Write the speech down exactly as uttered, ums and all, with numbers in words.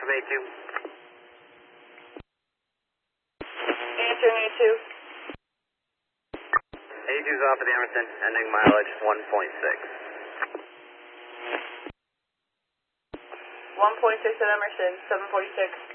from A two. Answering A two. A two's off at Emerson, ending mileage one point six. one point six at Emerson, seven forty-six.